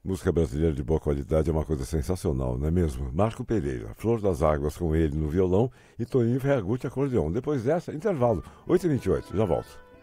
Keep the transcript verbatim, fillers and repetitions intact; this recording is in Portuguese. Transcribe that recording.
Música brasileira de boa qualidade é uma coisa sensacional, não é mesmo? Marco Pereira, Flor das Águas com ele no violão e Toninho Ferragutti acordeon. Depois dessa, intervalo, oito e vinte e oito, já volto.